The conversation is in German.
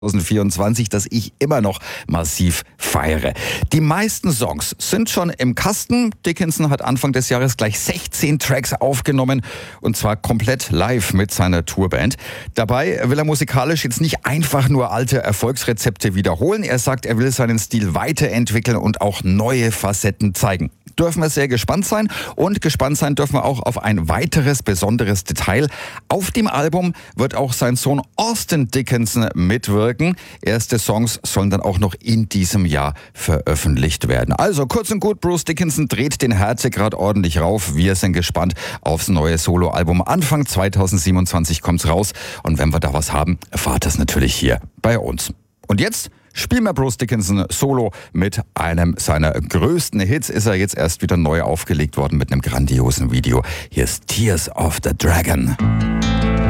2024, das ich immer noch massiv feiere. Die meisten Songs sind schon im Kasten. Dickinson hat Anfang des Jahres gleich 16 Tracks aufgenommen und zwar komplett live mit seiner Tourband. Dabei will er musikalisch jetzt nicht einfach nur alte Erfolgsrezepte wiederholen. Er sagt, er will seinen Stil weiterentwickeln und auch neue Facetten zeigen. Dürfen wir sehr gespannt sein und gespannt sein dürfen wir auch auf ein weiteres besonderes Detail. Auf dem Album wird auch sein Sohn Austin Dickinson mitwirken. Erste Songs sollen dann auch noch in diesem Jahr veröffentlicht werden. Also kurz und gut, Bruce Dickinson dreht den Härtegrad ordentlich rauf. Wir sind gespannt aufs neue Soloalbum. Anfang 2027 kommt's raus und wenn wir da was haben, erfahrt das natürlich hier bei uns. Und jetzt spielen wir Bruce Dickinson solo mit einem seiner größten Hits. Ist er jetzt erst wieder neu aufgelegt worden mit einem grandiosen Video. Hier ist Tears of the Dragon.